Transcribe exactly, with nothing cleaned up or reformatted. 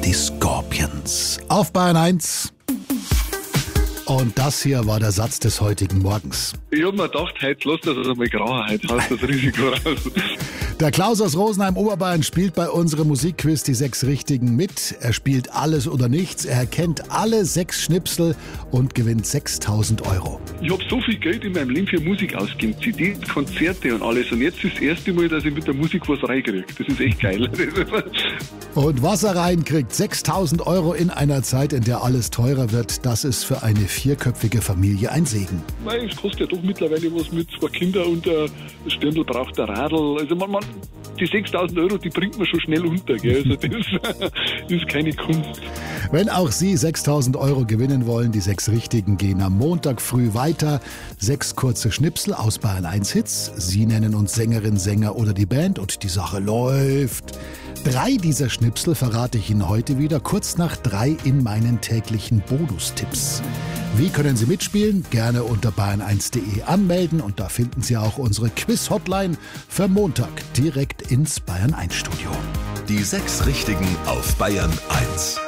die Scorpions. Auf Bayern eins. Und das hier war der Satz des heutigen Morgens. Ich hab mir gedacht, heute lass das einmal grauer, heute haust das Risiko raus. Der Klaus aus Rosenheim, Oberbayern, spielt bei unserem Musikquiz die sechs Richtigen mit. Er spielt alles oder nichts. Er erkennt alle sechs Schnipsel und gewinnt sechstausend Euro. Ich habe so viel Geld in meinem Leben für Musik ausgegeben, C Ds, Konzerte und alles. Und jetzt ist das erste Mal, dass ich mit der Musik was reinkriege. Das ist echt geil. Und was er reinkriegt, sechstausend Euro in einer Zeit, in der alles teurer wird, das ist für eine vierköpfige Familie ein Segen. Nein, es kostet ja doch mittlerweile was mit zwei Kindern und ein Stirndl braucht ein Radl. Also man, man, die sechstausend Euro, die bringt man schon schnell unter. Gell? Also das ist keine Kunst. Wenn auch Sie sechstausend Euro gewinnen wollen, die sechs Richtigen gehen am Montag früh weiter. Sechs kurze Schnipsel aus Bayern eins Hits. Sie nennen uns Sängerin, Sänger oder die Band und die Sache läuft. Drei dieser Schnipsel verrate ich Ihnen heute wieder, kurz nach drei in meinen täglichen Bonustipps. Wie können Sie mitspielen? Gerne unter bayern eins punkt de anmelden und da finden Sie auch unsere Quiz-Hotline für Montag direkt ins Bayern eins Studio. Die sechs Richtigen auf Bayern eins.